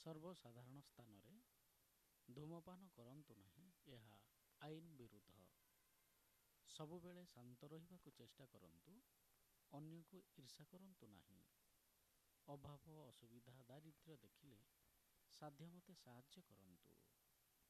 ସର୍ବସାଧାରଣ ସ୍ଥାନରେ ଧୂମପାନ କରନ୍ତୁ ନାହିଁ। ଏହା ଆଇନ ବିରୁଦ୍ଧ। ସବୁବେଳେ ଶାନ୍ତ ରହିବାକୁ ଚେଷ୍ଟା କରନ୍ତୁ। ଅନ୍ୟକୁ ଈର୍ଷା କରନ୍ତୁ ନାହିଁ। ଅଭାବ, ଅସୁବିଧା, ଦାରିଦ୍ର୍ୟ ଦେଖିଲେ ସାଧ୍ୟମତେ ସାହାଯ୍ୟ କରନ୍ତୁ।